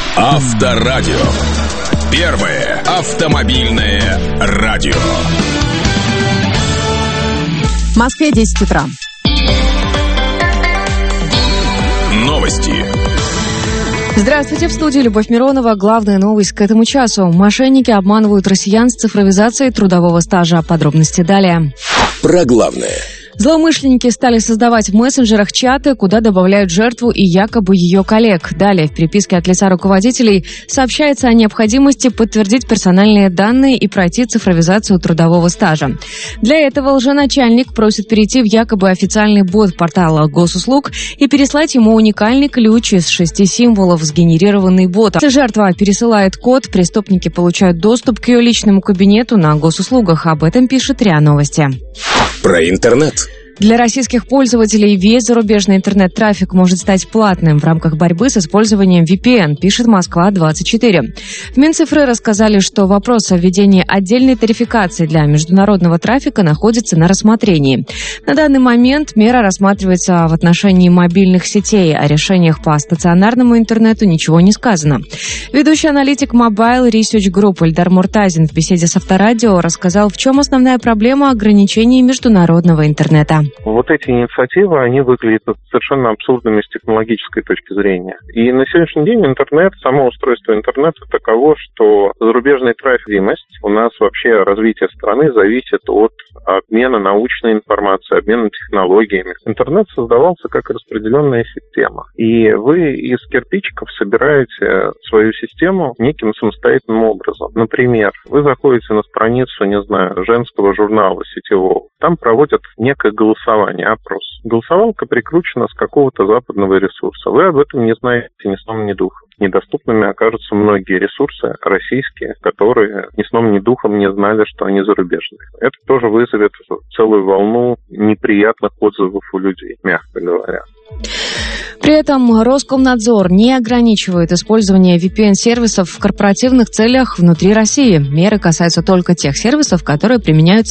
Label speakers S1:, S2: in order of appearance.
S1: Авторадио. Первое автомобильное радио.
S2: В Москве 10 утра.
S1: Новости.
S2: Здравствуйте, в студии Любовь Миронова. Главная новость к этому часу. Мошенники обманывают россиян с цифровизацией трудового стажа. Подробности далее.
S1: Про главное.
S2: Злоумышленники стали создавать в мессенджерах чаты, куда добавляют жертву и якобы ее коллег. Далее в переписке от лица руководителей сообщается о необходимости подтвердить персональные данные и пройти цифровизацию трудового стажа. Для этого лженачальник просит перейти в якобы официальный бот портала госуслуг и переслать ему уникальный ключ из 6 символов, сгенерированный ботом. Если жертва пересылает код, преступники получают доступ к ее личному кабинету на госуслугах. Об этом пишет РИА Новости.
S1: Про интернет.
S2: Для российских пользователей весь зарубежный интернет-трафик может стать платным в рамках борьбы с использованием VPN, пишет Москва-24. В Минцифры рассказали, что вопрос о введении отдельной тарификации для международного трафика находится на рассмотрении. На данный момент мера рассматривается в отношении мобильных сетей. О решениях по стационарному интернету ничего не сказано. Ведущий аналитик Mobile Research Group Эльдар Муртазин в беседе с Авторадио рассказал, в чем основная проблема ограничений международного интернета.
S3: Вот эти инициативы, они выглядят совершенно абсурдными с технологической точки зрения. И на сегодняшний день интернет, само устройство интернета таково, что зарубежная трафик, у нас вообще развитие страны зависит от обмена научной информацией, обмена технологиями. Интернет создавался как распределенная система. И вы из кирпичиков собираете свою систему неким самостоятельным образом. Например, вы заходите на страницу, женского журнала сетевого. Там проводят некое голосование, опрос. Голосовалка прикручена с какого-то западного ресурса. Вы об этом не знаете ни сном, ни духом. Недоступными окажутся многие ресурсы российские, которые ни сном, ни духом не знали, что они зарубежные. Это тоже вызовет целую волну неприятных отзывов у людей, мягко говоря.
S2: При этом Роскомнадзор не ограничивает использование VPN-сервисов в корпоративных целях внутри России. Меры касаются только тех сервисов, которые применяются